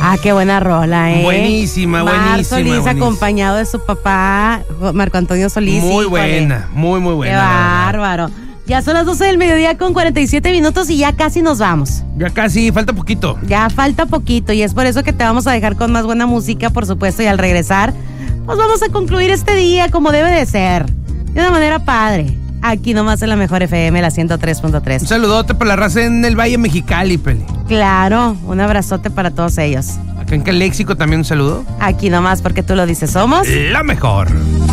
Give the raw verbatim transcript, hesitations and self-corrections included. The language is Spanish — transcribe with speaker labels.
Speaker 1: Ah, qué buena rola, ¿eh?
Speaker 2: Buenísima,
Speaker 1: Mar
Speaker 2: buenísima.
Speaker 1: Solís
Speaker 2: buenísima.
Speaker 1: acompañado de su papá, Marco Antonio Solís.
Speaker 2: Muy
Speaker 1: híjole.
Speaker 2: buena, muy, muy buena.
Speaker 1: Qué bárbaro. Ya son las doce del mediodía con cuarenta y siete minutos y ya casi nos vamos.
Speaker 2: Ya casi, falta poquito.
Speaker 1: Ya falta poquito y es por eso que te vamos a dejar con más buena música, por supuesto, y al regresar, pues vamos a concluir este día como debe de ser, de una manera padre. Aquí nomás en la Mejor F M, la ciento tres punto tres.
Speaker 2: Un saludote para la raza en el Valle Mexicali, Peli.
Speaker 1: Claro, un abrazote para todos ellos.
Speaker 2: Acá en Caléxico también un saludo.
Speaker 1: Aquí nomás porque tú lo dices, somos
Speaker 2: La mejor.